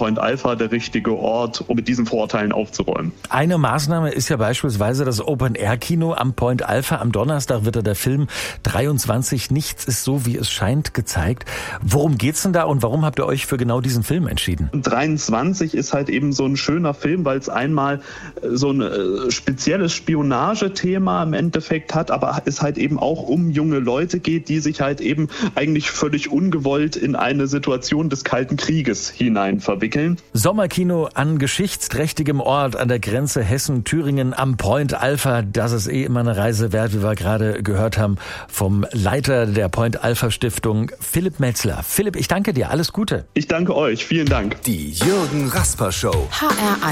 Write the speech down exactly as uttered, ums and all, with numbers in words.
Point Alpha der richtige Ort, um mit diesen Vorurteilen aufzuräumen. Eine Maßnahme ist ja beispielsweise das Open-Air-Kino am Point Alpha. Am Donnerstag wird da der Film dreiundzwanzig Nichts ist so, wie es scheint gezeigt. Worum geht's denn da und warum habt ihr euch für genau diesen Film entschieden? dreiundzwanzig ist halt eben so ein schöner Film, weil es einmal so ein äh, spezielles Spionagethema im Endeffekt hat, aber es halt eben auch um junge Leute geht, die sich halt eben eigentlich völlig ungewollt in eine Situation des Kalten Krieges hinein verwickeln. Sommerkino an geschichtsträchtigem Ort an der Grenze Hessen-Thüringen am Point Alpha. Das ist eh immer eine Reise wert, wie wir gerade gehört haben vom Leiter der Point Alpha Stiftung, Philipp Metzler. Philipp, ich danke dir. Alles Gute. Ich danke euch. Vielen Dank. Die Jürgen Rasper Show. H R eins